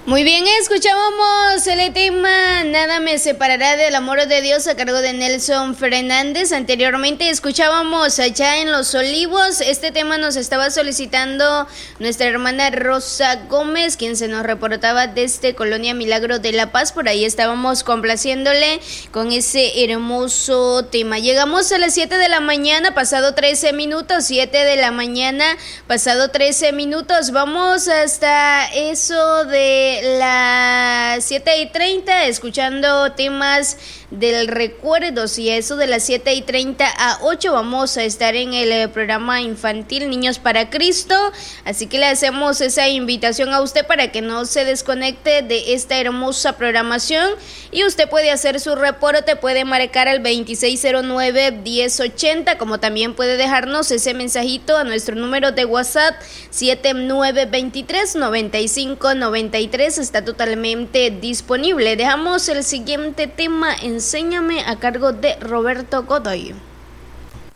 Muy bien, escuchábamos el tema Nada me separará del amor de Dios a cargo de Nelson Fernández. Anteriormente escuchábamos Allá en los Olivos. Este tema nos estaba solicitando nuestra hermana Rosa Gómez, quien se nos reportaba desde Colonia Milagro de La Paz. Por ahí estábamos complaciéndole con ese hermoso tema. Llegamos a las 7 de la mañana, pasado 13 minutos, 7 de la mañana, pasado 13 minutos. Vamos hasta eso de las 7:30 escuchando temas del recuerdo, y a eso de las 7:30 a 8 vamos a estar en el programa infantil Niños para Cristo, así que le hacemos esa invitación a usted para que no se desconecte de esta hermosa programación, y usted puede hacer su reporte, puede marcar al 2609-1080, como también puede dejarnos ese mensajito a nuestro número de WhatsApp 7923-9593, está totalmente disponible. Dejamos el siguiente tema, Enséñame, a cargo de Roberto Godoy.